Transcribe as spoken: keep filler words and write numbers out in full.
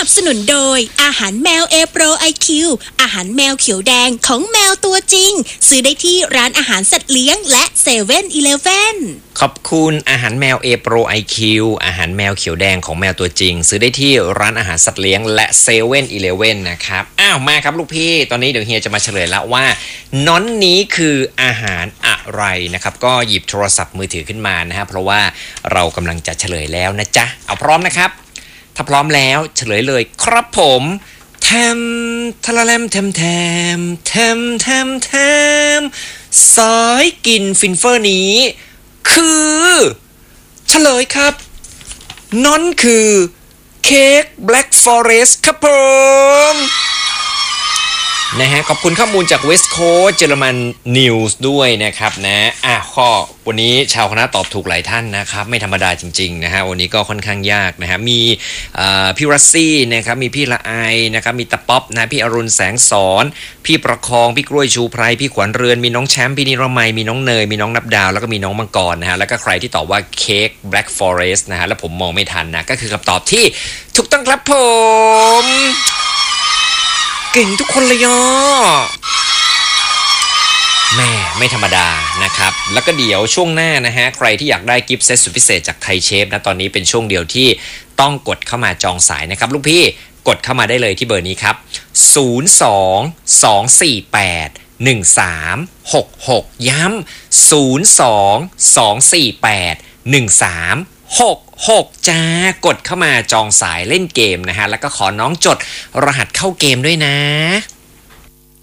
นับสนุนโดยอาหารแมวเอโปรไอคิวอาหารแมวเขียวแดงของแมวตัวจริงซื้อได้ที่ร้านอาหารสัตว์เลี้ยงและเซเว่นอีเลฟเว่นขอบคุณอาหารแมวเอโปรไอคิวอาหารแมวเขียวแดงของแมวตัวจริงซื้อได้ที่ร้านอาหารสัตว์เลี้ยงและเซเว่นอีเลฟเว่นนะครับอ้าวมาครับลูกพี่ตอนนี้เดี๋ยวเฮียจะมาเฉลยแล้วว่าน้อนนี้คืออาหารอะไรนะครับก็หยิบโทรศัพท์มือถือขึ้นมานะฮะเพราะว่าเรากำลังจะเฉลยแล้วนะจ๊ะเอาพร้อมนะครับถ้าพร้อมแล้วเฉลยเลยครับผมแทมทะละแลมแทมแทมแทมแทมแทมสายกินฟินเฟอร์นี้คือเฉลยครับนั่นคือเค้ก Black Forest ครับผมนะฮะขอบคุณข้อมูลจาก West Coast เยอรมัน News ด้วยนะครับนะอ่ะข้อวันนี้ชาวคณะตอบถูกหลายท่านนะครับไม่ธรรมดาจริงๆนะฮะวันนี้ก็ค่อนข้างยากนะฮะมีพี่รัสซี่นะครับมีพี่ละไอนะครับมีตะป๊อปนะพี่อรุณแสงสอนพี่ประคองพี่กล้วยชูไพรพี่ขวัญเรือนมีน้องแชมป์พี่นิรมัยมีน้องเนยมีน้องนับดาวแล้วก็มีน้องมังกรนะฮะแล้วก็ใครที่ตอบว่าเค้ก Black Forest นะฮะแล้วผมมองไม่ทันนะก็คือคำตอบที่ถูกต้องครับผมเก่งทุกคนเลยย่อแม่ไม่ธรรมดานะครับแล้วก็เดี๋ยวช่วงหน้านะฮะใครที่อยากได้กิฟต์เซตสุดพิเศษจากไทยเชฟนะตอนนี้เป็นช่วงเดียวที่ต้องกดเข้ามาจองสายนะครับลูกพี่กดเข้ามาได้เลยที่เบอร์นี้ครับศูนย์ สอง สอง สี่ แปด หนึ่ง สาม หก หกย้ำศูนย์ สอง สอง สี่ แปด หนึ่ง สาม หก หกจ้ากดเข้ามาจองสายเล่นเกมนะฮะแล้วก็ขอน้องจดรหัสเข้าเกมด้วยนะ